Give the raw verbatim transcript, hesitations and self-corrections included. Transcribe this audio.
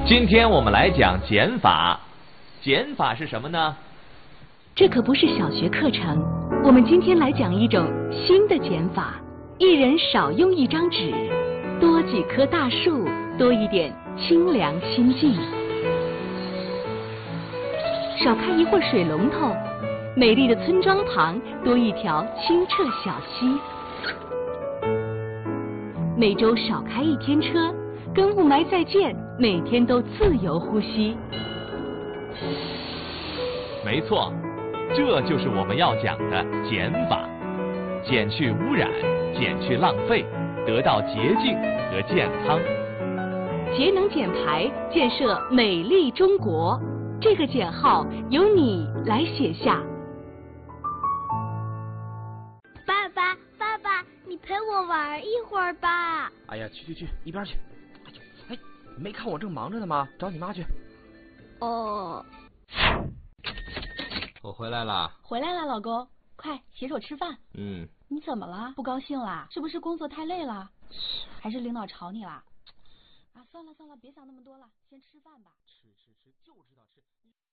今天我们来讲减法。减法是什么呢？ 这可不是小学课程，我们今天来讲一种新的减法：一人少用一张纸，多几棵大树，多一点清凉心境。少开一会儿水龙头，美丽的村庄旁多一条清澈小溪。每周少开一天车，跟雾霾再见，每天都自由呼吸。 没错，这就是我们要讲的减法，减去污染，减去浪费，得到洁净和健康。 节能减排，建设美丽中国。这个减号由你来写下。 爸爸，爸爸，你陪我玩一会儿吧。 哎呀，去去去，一边去！哎呦，哎，你没看我正忙着呢吗？找你妈去。 哦。 我回来了。 回来了，老公，快洗手吃饭。 嗯。 你怎么了？不高兴啦？是不是工作太累了？还是领导吵你啦？啊，算了算了，别想那么多了，先吃饭吧。 吃吃吃，就知道吃。